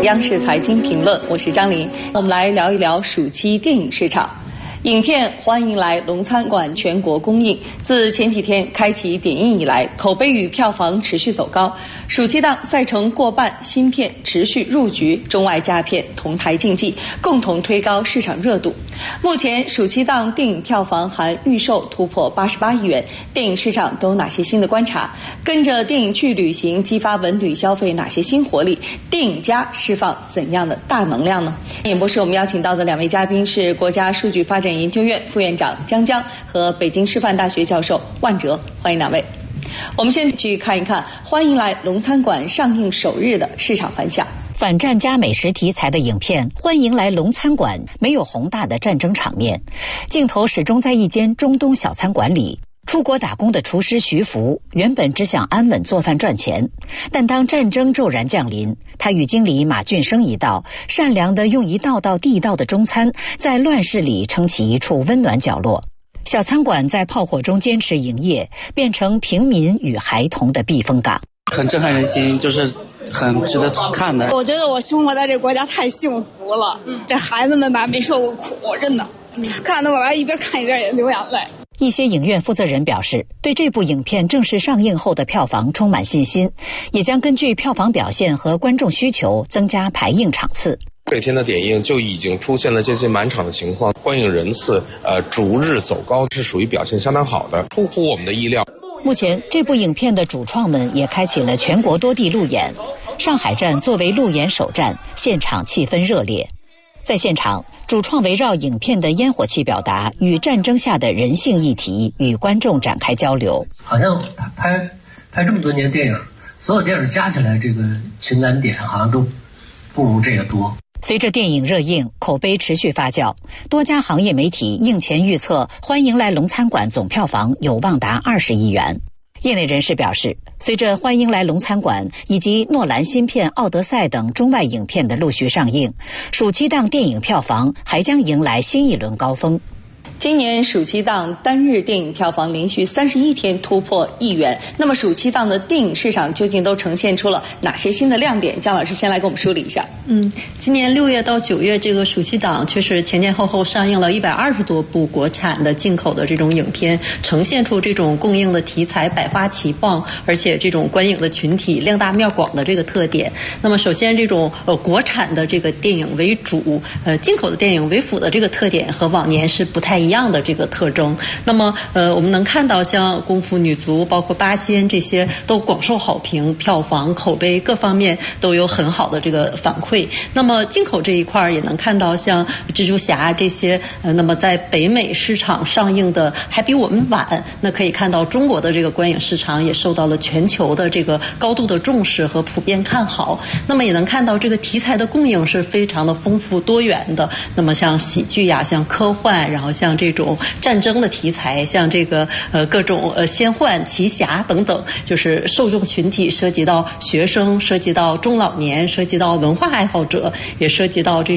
央视财经评论，我是张琳。我们来聊一聊暑期电影市场。影片《欢迎来龙餐馆》全国公映，自前几天开启点映以来，口碑与票房持续走高。暑期档赛程过半，新片持续入局，中外佳片同台竞技，共同推高市场热度。目前暑期档电影票房含预售突破88亿元，电影市场都有哪些新的观察？跟着电影去旅行，激发文旅消费哪些新活力？电影家释放怎样的大能量呢？演播室我们邀请到的两位嘉宾是国家数据发展研究院副院长姜江和北京师范大学教授万哲，欢迎两位。我们先去看一看《欢迎来龙餐馆》上映首日的市场反响。 反战加美食题材的影片《欢迎来龙餐馆》没有宏大的战争场面，镜头始终在一间中东小餐馆里。出国打工的厨师徐福原本只想安稳做饭赚钱，但当战争骤然降临，他与经理马俊生一道，善良地用一道道地道的中餐，在乱世里撑起一处温暖角落。小餐馆在炮火中坚持营业，变成平民与孩童的避风港。 很震撼人心，就是很值得看的。 我觉得我生活在这个国家太幸福了，这孩子们吧没受过苦，真的。看得我来一边看一边也流眼泪。 一些影院负责人表示，对这部影片正式上映后的票房充满信心，也将根据票房表现和观众需求增加排映场次。 这天的点映就已经出现了接近满场的情况，观影人次逐日走高，是属于表现相当好的，出乎我们的意料。 目前这部影片的主创们也开启了全国多地路演，上海站作为路演首站，现场气氛热烈。在现场，主创围绕影片的烟火气表达与战争下的人性议题，与观众展开交流。 好像拍这么多年电影，所有电影加起来这个情感点好像都不如这个多。 随着电影热映，口碑持续发酵，多家行业媒体映前预测《欢迎来龙餐馆》总票房有望达20亿元。业内人士表示，随着《欢迎来龙餐馆》以及诺兰新片《奥德赛》等中外影片的陆续上映，暑期档电影票房还将迎来新一轮高峰。 今年暑期档单日电影票房连续31天突破1亿元，那么暑期档的电影市场究竟都呈现出了哪些新的亮点？姜老师先来给我们梳理一下。 今年6月到9月这个暑期档确实前前后后上映了120多部国产的、进口的这种影片，呈现出这种供应的题材百花齐放，而且这种观影的群体量大面广的这个特点。那么首先这种国产的这个电影为主，进口的电影为辅的这个特点和往年是不太一样的这个特征。那么我们能看到像功夫女足包括八仙这些都广受好评，票房口碑各方面都有很好的这个反馈。那么进口这一块也能看到像蜘蛛侠这些那么在北美市场上映的还比我们晚，那可以看到中国的这个观影市场也受到了全球的这个高度的重视和普遍看好。那么也能看到这个题材的供应是非常的丰富多元的，那么像喜剧呀，像科幻，然后像这种战争的题材，像这个各种仙幻奇侠等等，就是受众群体涉及到学生，涉及到中老年，涉及到文化爱好者，也涉及到这